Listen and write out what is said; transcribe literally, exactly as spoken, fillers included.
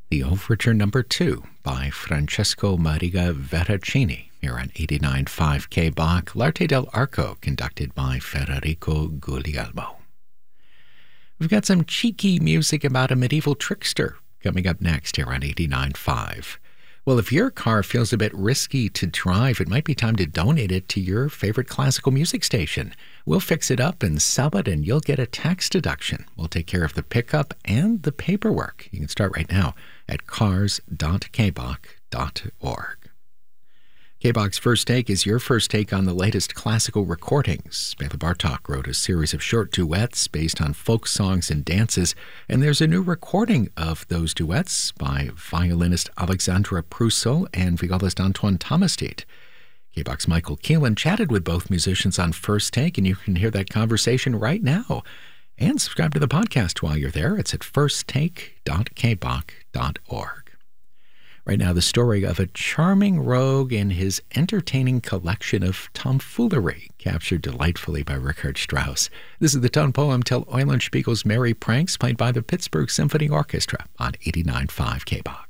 The Overture Number two by Francesco Maria Veracini here on eighty-nine point five K Bach, L'Arte dell'Arco, conducted by Federico Guglielmo. We've got some cheeky music about a medieval trickster coming up next here on eighty-nine point five. Well, if your car feels a bit risky to drive, it might be time to donate it to your favorite classical music station. We'll fix it up and sell it, and you'll get a tax deduction. We'll take care of the pickup and the paperwork. You can start right now at cars dot k bach dot org. K-Bach's First Take is your first take on the latest classical recordings. Bela Bartok wrote a series of short duets based on folk songs and dances, and there's a new recording of those duets by violinist Alexandra Prusso and violist Antoine Tomastit. K-Bach's Michael Keelan chatted with both musicians on First Take, and you can hear that conversation right now. And subscribe to the podcast while you're there. It's at first take dot k bach dot org. Right now, the story of a charming rogue and his entertaining collection of tomfoolery, captured delightfully by Richard Strauss. This is the tone poem Till Eulenspiegel's Merry Pranks, played by the Pittsburgh Symphony Orchestra on eighty-nine point five K Bach.